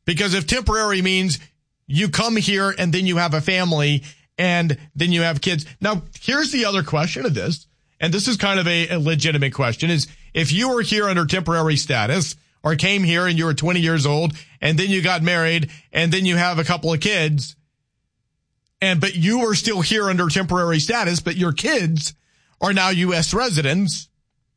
Because if temporary means you come here and then you have a family and then you have kids. Now, here's the other question of this, and this is kind of a legitimate question, is if you were here under temporary status or came here and you were 20 years old and then you got married and then you have a couple of kids, but you were still here under temporary status, but your kids are now U.S. residents,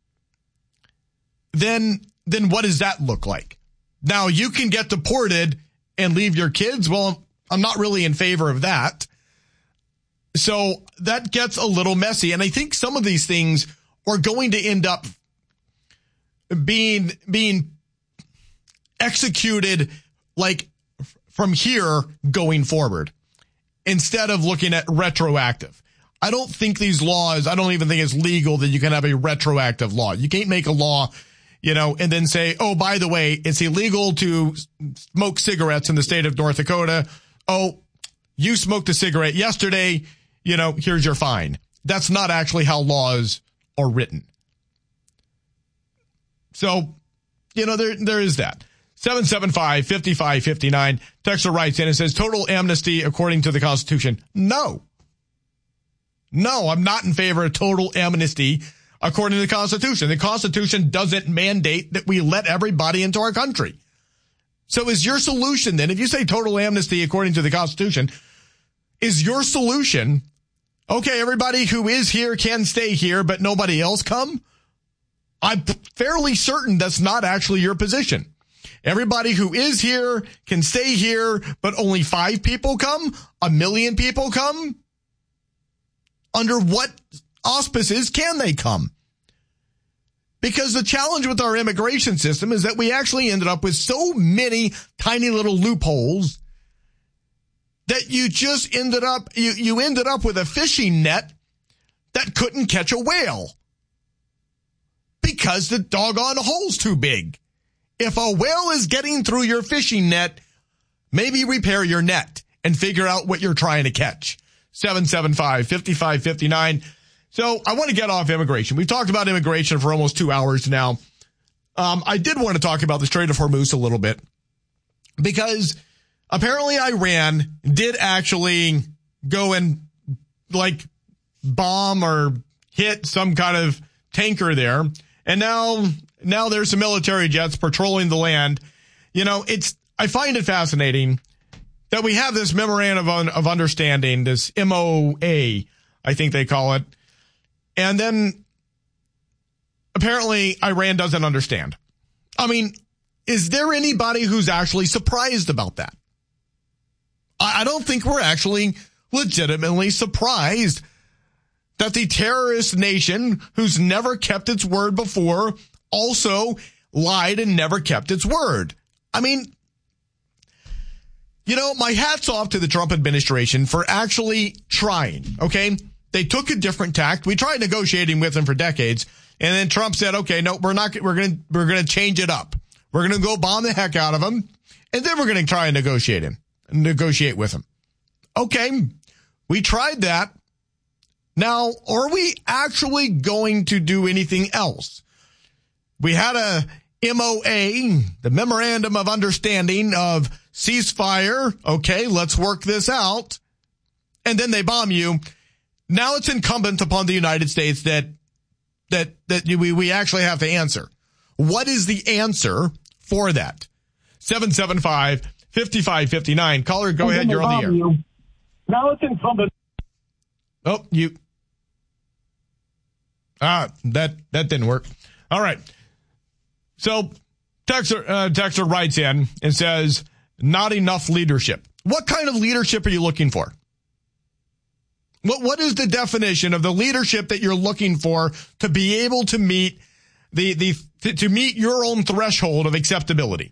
then what does that look like? Now, you can get deported and leave your kids. Well, I'm not really in favor of that. So that gets a little messy. And I think some of these things are going to end up being executed like from here going forward instead of looking at retroactive. I don't think these laws, I don't even think it's legal that you can have a retroactive law. You can't make a law, and then say, oh, by the way, it's illegal to smoke cigarettes in the state of North Dakota. Oh, you smoked a cigarette yesterday, here's your fine. That's not actually how laws are written. So, there is that. 775-5559. Texter writes in and says, total amnesty according to the Constitution. No, I'm not in favor of total amnesty according to the Constitution. The Constitution doesn't mandate that we let everybody into our country. So is your solution then, if you say total amnesty according to the Constitution, is your solution, okay, everybody who is here can stay here, but nobody else come? I'm fairly certain that's not actually your position. Everybody who is here can stay here, but only 5 people come? 1 million people come? Under what auspices can they come? Because the challenge with our immigration system is that we actually ended up with so many tiny little loopholes that you just ended up with a fishing net that couldn't catch a whale because the doggone hole's too big. If a whale is getting through your fishing net, maybe repair your net and figure out what you're trying to catch. 775-5559. So I want to get off immigration. We've talked about immigration for almost 2 hours now. I did want to talk about the Strait of Hormuz a little bit because apparently Iran did actually go and bomb or hit some kind of tanker there. And now there's some military jets patrolling the land. I find it fascinating that we have this memorandum of understanding, this MOA, I think they call it. And then apparently Iran doesn't understand. I mean, is there anybody who's actually surprised about that? I don't think we're actually legitimately surprised that the terrorist nation who's never kept its word before also lied and never kept its word. I mean, my hat's off to the Trump administration for actually trying, okay? They took a different tact. We tried negotiating with them for decades, and then Trump said, okay, no, we're going to change it up. We're going to go bomb the heck out of them, and then we're going to try and negotiate with them. Okay, we tried that. Now, are we actually going to do anything else? We had a MOA, the Memorandum of Understanding of ceasefire. Okay, let's work this out. And then they bomb you. Now it's incumbent upon the United States that we actually have to answer. What is the answer for that? 775-5559. Caller, go ahead. You're on the air. Now it's incumbent. Oh, that didn't work. All right. So Texter writes in and says, not enough leadership. What kind of leadership are you looking for? What is the definition of the leadership that you're looking for to be able to meet to meet your own threshold of acceptability?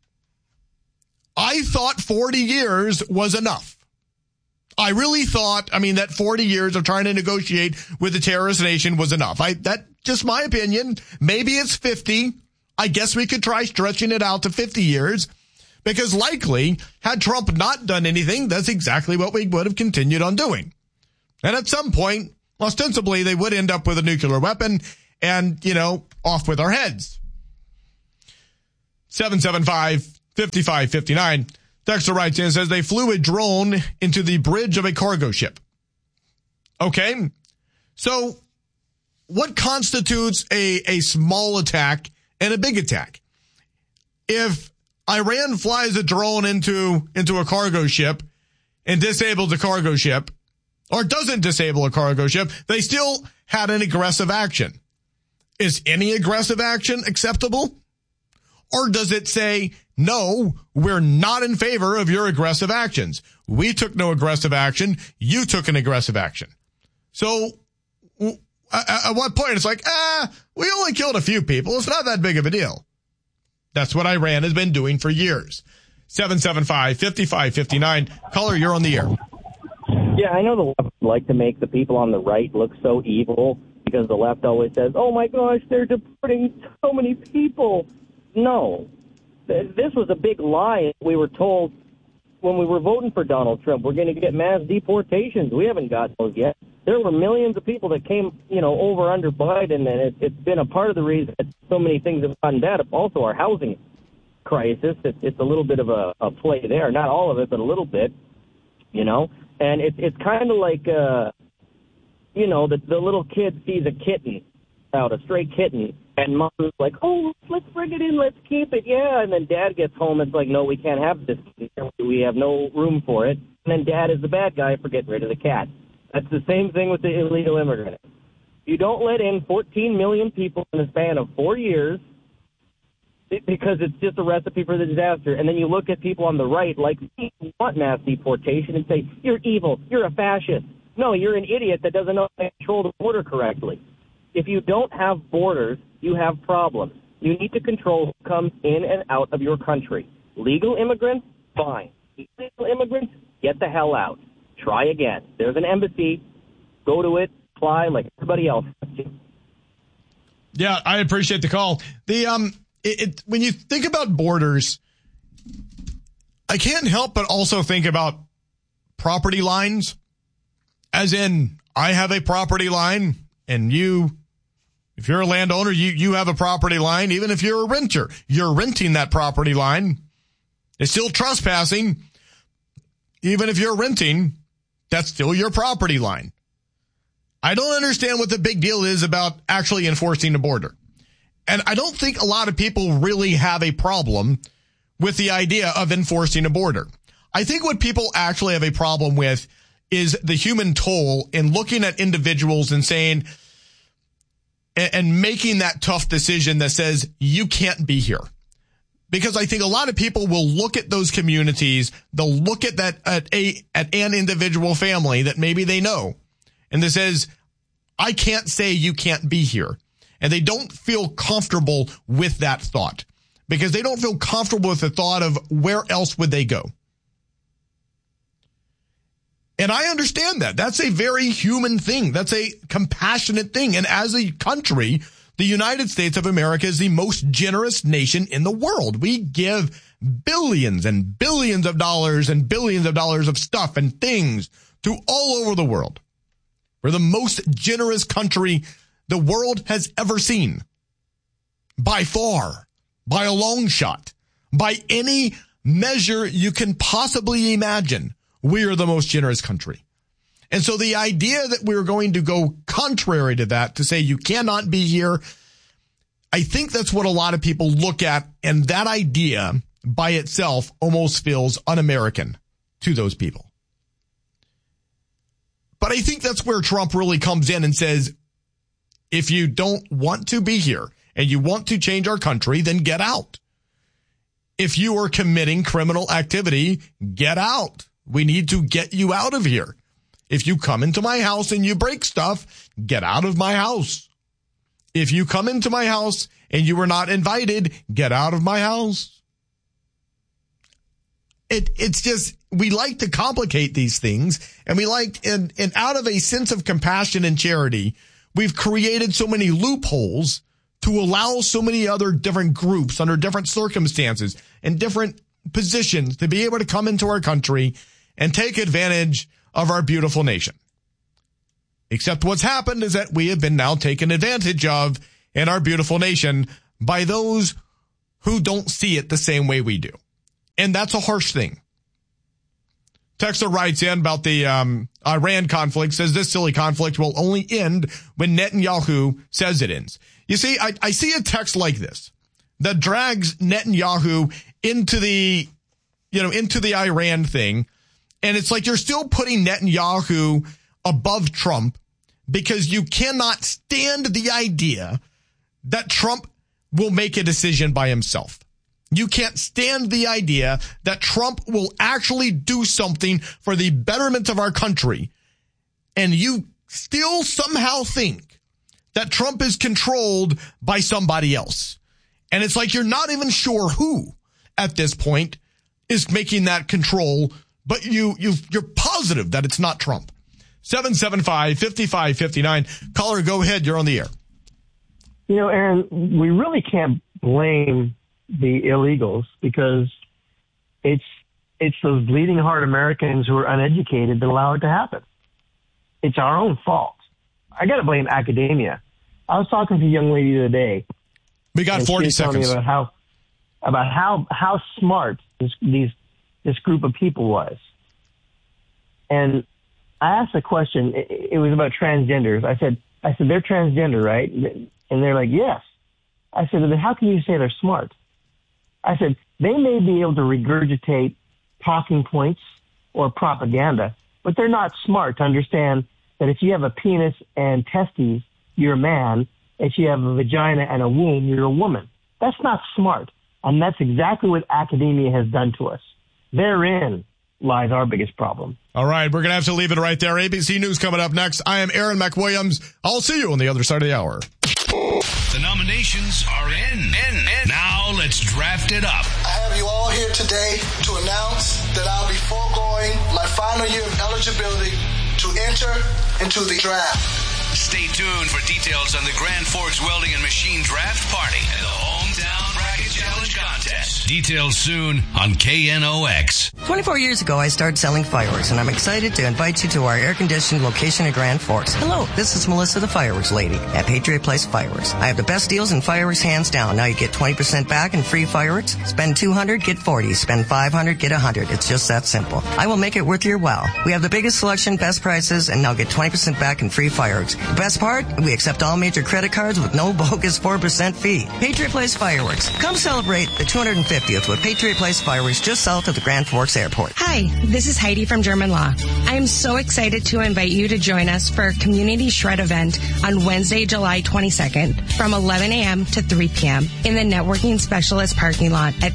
I thought 40 years was enough. I really thought, that 40 years of trying to negotiate with the terrorist nation was enough. That's just my opinion. Maybe it's 50. I guess we could try stretching it out to 50 years because likely had Trump not done anything, that's exactly what we would have continued on doing. And at some point, ostensibly, they would end up with a nuclear weapon and, off with our heads. 5559. Texter writes in and says they flew a drone into the bridge of a cargo ship. Okay. So what constitutes a small attack and a big attack? If Iran flies a drone into a cargo ship and disables the cargo ship, or doesn't disable a cargo ship, they still had an aggressive action. Is any aggressive action acceptable? Or does it say, no, we're not in favor of your aggressive actions. We took no aggressive action. You took an aggressive action. So at what point it's like, we only killed a few people. It's not that big of a deal. That's what Iran has been doing for years. 775-5559. Caller, you're on the air. Yeah, I know the left like to make the people on the right look so evil because the left always says, oh my gosh, they're deporting so many people. No. This was a big lie. We were told when we were voting for Donald Trump, we're going to get mass deportations. We haven't got those yet. There were millions of people that came, over under Biden, and it's been a part of the reason that so many things have gotten bad. Also, our housing crisis, it's a little bit of a play there. Not all of it, but a little bit, And it's kind of like, the little kid sees a kitten out, a stray kitten, and mom's like, oh, let's bring it in, let's keep it, yeah. And then dad gets home, it's like, no, we can't have this. We have no room for it. And then dad is the bad guy for getting rid of the cat. That's the same thing with the illegal immigrant. You don't let in 14 million people in a span of 4 years because it's just a recipe for the disaster. And then you look at people on the right like me who want mass deportation and say, you're evil, you're a fascist. No, you're an idiot that doesn't know how to control the border correctly. If you don't have borders, you have problems. You need to control who comes in and out of your country. Legal immigrants, fine. Illegal immigrants, get the hell out. Try again. There's an embassy. Go to it. Apply like everybody else. Yeah, I appreciate the call. When you think about borders, I can't help but also think about property lines. As in, I have a property line, and if you're a landowner, you have a property line. Even if you're a renter, you're renting that property line. It's still trespassing. Even if you're renting, that's still your property line. I don't understand what the big deal is about actually enforcing the border. And I don't think a lot of people really have a problem with the idea of enforcing a border. I think what people actually have a problem with is the human toll in looking at individuals and saying, and making that tough decision that says, you can't be here. Because I think a lot of people will look at those communities, they'll look at that at an individual family that maybe they know, and that says, I can't say you can't be here. And they don't feel comfortable with that thought because they don't feel comfortable with the thought of where else would they go. And I understand that. That's a very human thing. That's a compassionate thing. And as a country, the United States of America is the most generous nation in the world. We give billions and billions of dollars and billions of dollars of stuff and things to all over the world. We're the most generous country the world has ever seen. By far, by a long shot, by any measure you can possibly imagine, we are the most generous country. And so the idea that we're going to go contrary to that, to say you cannot be here, I think that's what a lot of people look at, and that idea by itself almost feels un-American to those people. But I think that's where Trump really comes in and says, if you don't want to be here and you want to change our country, then get out. If you are committing criminal activity, get out. We need to get you out of here. If you come into my house and you break stuff, get out of my house. If you come into my house and you were not invited, get out of my house. It's just, we like to complicate these things, and we like, and out of a sense of compassion and charity, we've created so many loopholes to allow so many other different groups under different circumstances and different positions to be able to come into our country and take advantage of our beautiful nation. Except what's happened is that we have been now taken advantage of in our beautiful nation by those who don't see it the same way we do. And that's a harsh thing. Texter writes in about the Iran conflict, says this silly conflict will only end when Netanyahu says it ends. You see, I see a text like this that drags Netanyahu into the Iran thing. And it's like you're still putting Netanyahu above Trump because you cannot stand the idea that Trump will make a decision by himself. You can't stand the idea that Trump will actually do something for the betterment of our country. And you still somehow think that Trump is controlled by somebody else. And it's like you're not even sure who at this point is making that control, but you're positive that it's not Trump. 775-5559. Caller, go ahead. You're on the air. You know, Aaron, we really can't blame the illegals because it's those bleeding heart Americans who are uneducated that allow it to happen. It's our own fault. I got to blame academia. I was talking to a young lady the other day. We got 40 seconds. About how smart this group of people was. And I asked a question. It was about transgenders. I said they're transgender, right? And they're like, yes. I said, then how can you say they're smart? I said, they may be able to regurgitate talking points or propaganda, but they're not smart to understand that if you have a penis and testes, you're a man. If you have a vagina and a womb, you're a woman. That's not smart. And that's exactly what academia has done to us. Therein lies our biggest problem. All right, we're going to have to leave it right there. ABC News coming up next. I am Aaron McWilliams. I'll see you on the other side of the hour. The nominations are in. Now let's draft it up. I have you all here today to announce that I'll be foregoing my final year of eligibility to enter into the draft. Stay tuned for details on the Grand Forks Welding and Machine Draft Party and the Hometown Bracket Challenge Contest. Details soon on KNOX. 24 years ago, I started selling fireworks, and I'm excited to invite you to our air-conditioned location in Grand Forks. Hello, this is Melissa, the fireworks lady at Patriot Place Fireworks. I have the best deals in fireworks, hands down. Now you get 20% back in free fireworks. Spend $200, get $40. Spend $500, get $100. It's just that simple. I will make it worth your while. We have the biggest selection, best prices, and now get 20% back in free fireworks. The best part, we accept all major credit cards with no bogus 4% fee. Patriot Place Fireworks. Come celebrate the 250th with Patriot Place Fireworks just south of the Grand Forks Airport. Hi, this is Heidi from German Law. I am so excited to invite you to join us for a community shred event on Wednesday, July 22nd from 11 a.m. to 3 p.m. in the Networking Specialist parking lot at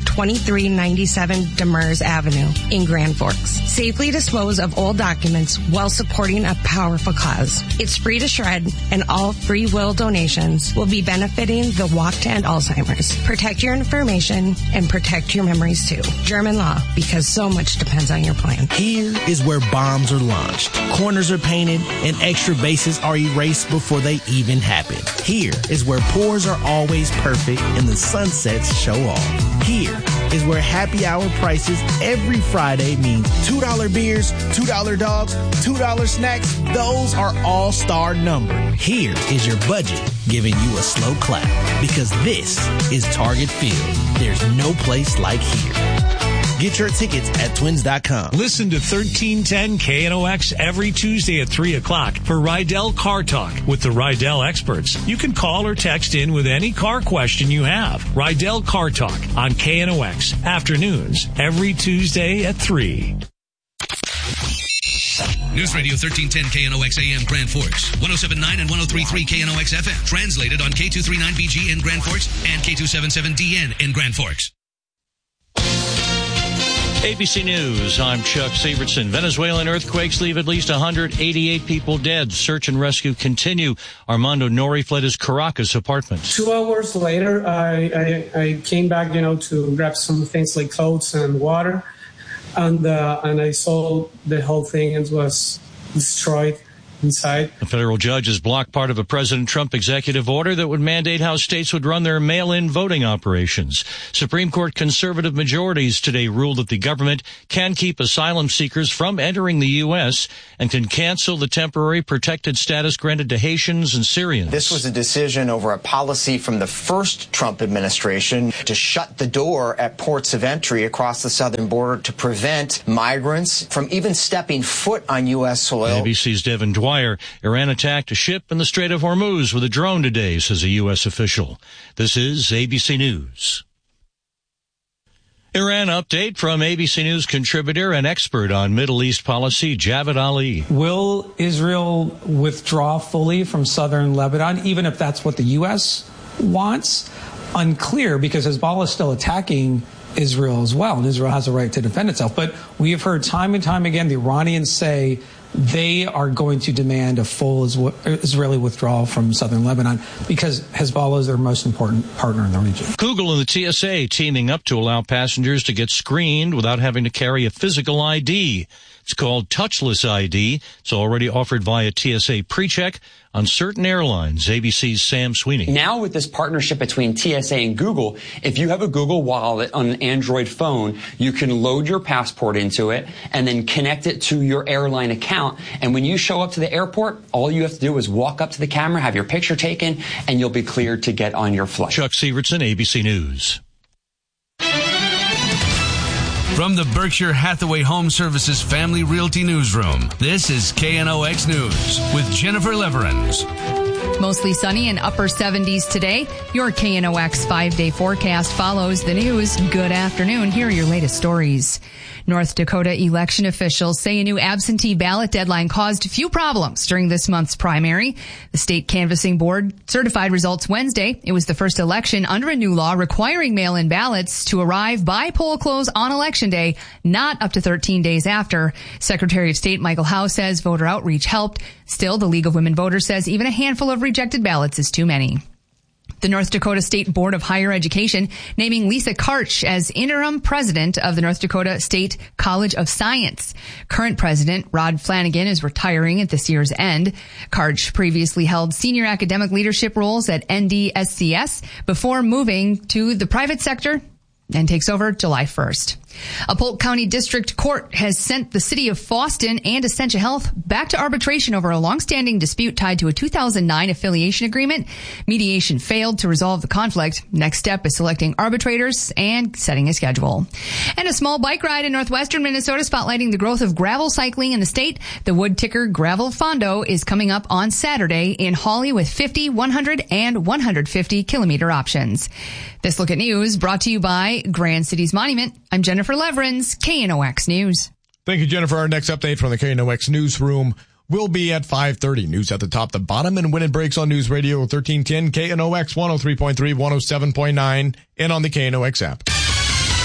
2397 Demers Avenue in Grand Forks. Safely dispose of old documents while supporting a powerful cause. It's free to shred, and all free will donations will be benefiting the Walk to End Alzheimer's. Protect your information and protect your memories too. German Law, because so much depends on your plan. Here is where bombs are launched, corners are painted, and extra bases are erased before they even happen. Here is where pours are always perfect and the sunsets show off. Here is where happy hour prices every Friday means $2 beers, $2 dogs, $2 snacks. Those are all-star numbers. Here is your budget giving you a slow clap because this is Target Field. There's no place like here. Get your tickets at twins.com. Listen to 1310 KNOX every Tuesday at 3 o'clock for Rydell Car Talk with the Rydell experts. You can call or text in with any car question you have. Rydell Car Talk on KNOX afternoons every Tuesday at 3. News Radio 1310 KNOX AM Grand Forks, 107.9 and 103.3 KNOX FM. Translated on K239BG in Grand Forks and K277DN in Grand Forks. ABC News, I'm Chuck Severson. Venezuelan earthquakes leave at least 188 people dead. Search and rescue continue. Armando Nori fled his Caracas apartment. 2 hours later, I came back, to grab some things like clothes and water. And I saw the whole thing was destroyed. inside. A federal judge has blocked part of a President Trump executive order that would mandate how states would run their mail-in voting operations. Supreme Court conservative majorities today ruled that the government can keep asylum seekers from entering the U.S. and can cancel the temporary protected status granted to Haitians and Syrians. This was a decision over a policy from the first Trump administration to shut the door at ports of entry across the southern border to prevent migrants from even stepping foot on U.S. soil. ABC's Devin Dwyer. Iran attacked a ship in the Strait of Hormuz with a drone today, says a U.S. official. This is ABC News. Iran update from ABC News contributor and expert on Middle East policy, Javad Ali. Will Israel withdraw fully from southern Lebanon, even if that's what the U.S. wants? Unclear, because Hezbollah is still attacking Israel as well, and Israel has a right to defend itself. But we have heard time and time again the Iranians say they are going to demand a full Israeli withdrawal from southern Lebanon because Hezbollah is their most important partner in the region. Google and the TSA teaming up to allow passengers to get screened without having to carry a physical ID. It's called Touchless ID. It's already offered via TSA PreCheck on certain airlines. ABC's Sam Sweeney. Now with this partnership between TSA and Google, if you have a Google Wallet on an Android phone, you can load your passport into it and then connect it to your airline account. And when you show up to the airport, all you have to do is walk up to the camera, have your picture taken, and you'll be cleared to get on your flight. Chuck Severson, ABC News. From the Berkshire Hathaway Home Services Family Realty Newsroom, this is KNOX News with Jennifer Leverins. Mostly sunny and upper 70s today. Your KNOX 5-day forecast follows the news. Good afternoon. Here are your latest stories. North Dakota election officials say a new absentee ballot deadline caused few problems during this month's primary. The state canvassing board certified results Wednesday. It was the first election under a new law requiring mail-in ballots to arrive by poll close on Election Day, not up to 13 days after. Secretary of State Michael Howe says voter outreach helped. Still, the League of Women Voters says even a handful of rejected ballots is too many. The North Dakota State Board of Higher Education naming Lisa Karch as interim president of the North Dakota State College of Science. Current president Rod Flanagan is retiring at this year's end. Karch previously held senior academic leadership roles at NDSCS before moving to the private sector and takes over July 1st. A Polk County District Court has sent the city of Fosston and Essentia Health back to arbitration over a long-standing dispute tied to a 2009 affiliation agreement. Mediation failed to resolve the conflict. Next step is selecting arbitrators and setting a schedule. And a small bike ride in northwestern Minnesota spotlighting the growth of gravel cycling in the state. The Wood Ticker Gravel Fondo is coming up on Saturday in Hawley with 50, 100, and 150 kilometer options. This Look at News brought to you by Grand Cities Monument. I'm Jennifer Leverins, KNOX News. Thank you, Jennifer. Our next update from the KNOX newsroom will be at 5:30. News at the top, the bottom, and when it breaks on News Radio 1310, KNOX 103.3, 107.9, and on the KNOX app.